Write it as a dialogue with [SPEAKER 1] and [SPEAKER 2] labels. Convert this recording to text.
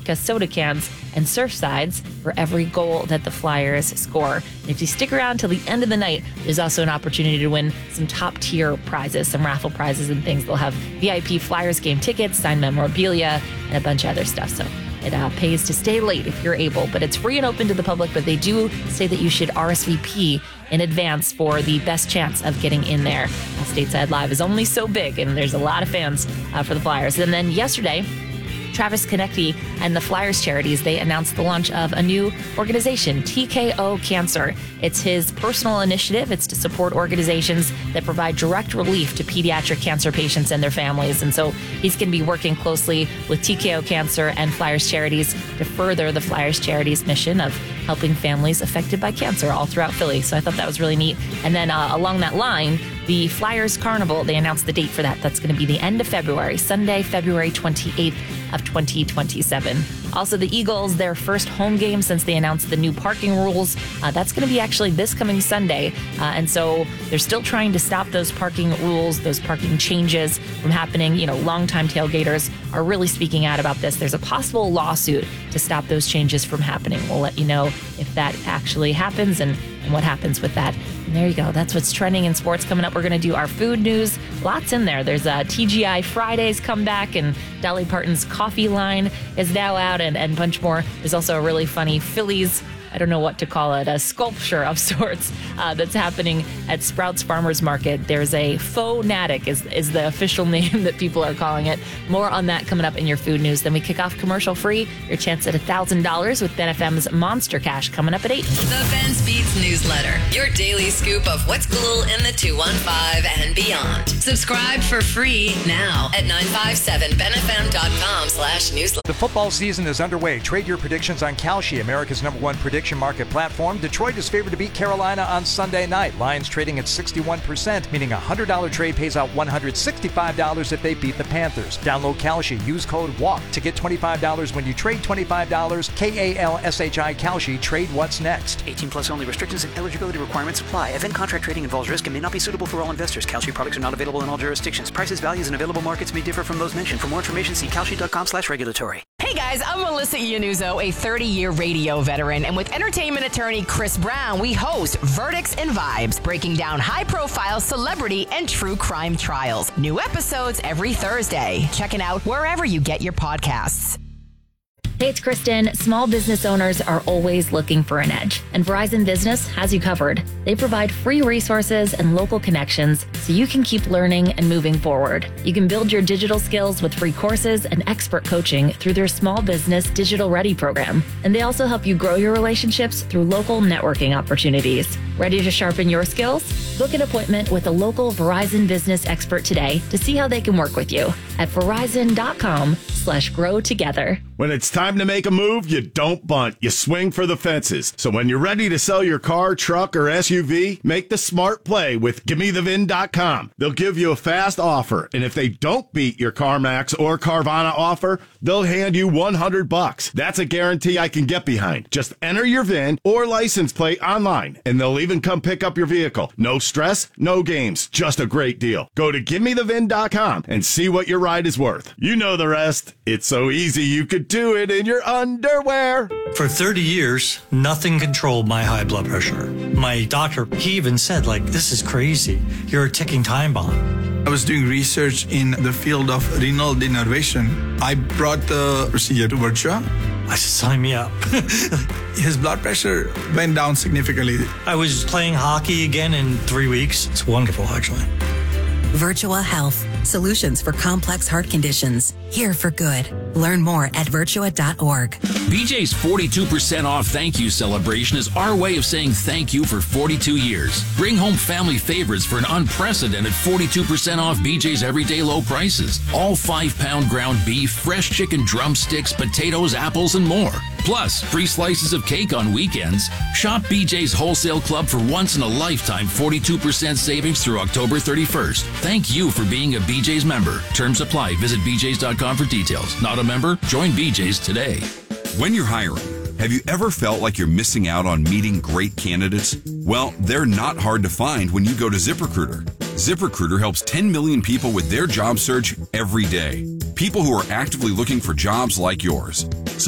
[SPEAKER 1] vodka soda cans and Surfsides for every goal that the Flyers score. And if you stick around till the end of the night, there's also an opportunity to win some top-tier prizes, some raffle prizes and things. They'll have VIP Flyers game tickets, signed memorabilia, and a bunch of other stuff. So it pays to stay late if you're able, but it's free and open to the public, but they do say that you should RSVP in advance for the best chance of getting in there. Stateside Live is only so big, and there's a lot of fans for the Flyers. And then yesterday, Travis Konecny and the Flyers Charities, they announced the launch of a new organization, TKO Cancer. It's his personal initiative. It's to support organizations that provide direct relief to pediatric cancer patients and their families. And so he's going to be working closely with TKO Cancer and Flyers Charities to further the Flyers Charities mission of helping families affected by cancer all throughout Philly. So I thought that was really neat. And then along that line, the Flyers Carnival, they announced the date for that. That's going to be the end of February, Sunday, February 28th of 2027. Also, the Eagles, their first home game since they announced the new parking rules. That's going to be actually this coming Sunday. And so they're still trying to stop those parking rules, those parking changes from happening. You know, longtime tailgaters are really speaking out about this. There's a possible lawsuit to stop those changes from happening. We'll let you know if that actually happens and what happens with that. And there you go. That's what's trending in sports. Coming up, we're going to do our food news. Lots in there. There's TGI Fridays come back, and Dolly Parton's coffee line is now out, and a bunch more. There's also a really funny Phillies, I don't know what to call it, a sculpture of sorts that's happening at Sprouts Farmers Market. There's a faux natic is the official name that people are calling it. More on that coming up in your food news. Then we kick off commercial free. Your chance at $1,000 with Ben FM's Monster Cash coming up at 8.
[SPEAKER 2] The Ben Speaks newsletter, your daily scoop of what's cool in the 215 and beyond. Subscribe for free now at 957benfm.com/newsletter.
[SPEAKER 3] The football season is underway. Trade your predictions on Kalshi, America's #1 prediction market platform. Detroit is favored to beat Carolina on Sunday night. Lions trading at 61%, meaning a $100 trade pays out $165 if they beat the Panthers. Download Kalshi. Use code WALK to get $25 when you trade $25. KALSHI Kalshi. Trade what's next.
[SPEAKER 4] 18 plus only. Restrictions and eligibility requirements apply. Event contract trading involves risk and may not be suitable for all investors. Kalshi products are not available in all jurisdictions. Prices, values, and available markets may differ from those mentioned. For more information, see kalshi.com/regulatory.
[SPEAKER 5] Hey guys, I'm Melissa Iannuzzo, a 30-year radio veteran, and with entertainment attorney Chris Brown, we host Verdicts and Vibes, breaking down high-profile celebrity and true crime trials. New episodes every Thursday. Check it out wherever you get your podcasts.
[SPEAKER 1] Hey, it's Kristen. Small business owners are always looking for an edge, and Verizon Business has you covered. They provide free resources and local connections so you can keep learning and moving forward. You can build your digital skills with free courses and expert coaching through their Small Business Digital Ready program. And they also help you grow your relationships through local networking opportunities. Ready to sharpen your skills? Book an appointment with a local Verizon Business expert today to see how they can work with you at verizon.com/grow together.
[SPEAKER 6] When it's time to make a move, you don't bunt, you swing for the fences. So when you're ready to sell your car, truck, or SUV, make the smart play with GimmeTheVin.com. They'll give you a fast offer, and if they don't beat your CarMax or Carvana offer, they'll hand you $100. That's a guarantee I can get behind. Just enter your VIN or license plate online, and they'll even come pick up your vehicle. No stress, no games, just a great deal. Go to GimmeTheVin.com and see what your ride is worth. You know the rest. It's so easy you could do it in your underwear.
[SPEAKER 7] For 30 years, nothing controlled my high blood pressure. My doctor, he even said, this is crazy. You're a ticking time bomb.
[SPEAKER 8] I was doing research in the field of renal denervation. I brought the procedure to Virtua.
[SPEAKER 7] I said, sign me up.
[SPEAKER 8] His blood pressure went down significantly.
[SPEAKER 7] I was playing hockey again in 3 weeks. It's wonderful, actually.
[SPEAKER 2] Virtua Health. Solutions for complex heart conditions. Here for good. Learn more at virtua.org.
[SPEAKER 9] BJ's 42% off thank you celebration is our way of saying thank you for 42 years. Bring home family favorites for an unprecedented 42% off BJ's everyday low prices. All 5-pound ground beef, fresh chicken drumsticks, potatoes, apples, and more. Plus, free slices of cake on weekends. Shop BJ's Wholesale Club for once-in-a-lifetime 42% savings through October 31st. Thank you for being a BJ's member. Terms apply. Visit bjs.com for details. Not a member? Join BJ's today.
[SPEAKER 10] When you're hiring, have you ever felt like you're missing out on meeting great candidates? Well, they're not hard to find when you go to ZipRecruiter. ZipRecruiter helps 10 million people with their job search every day. People who are actively looking for jobs like yours.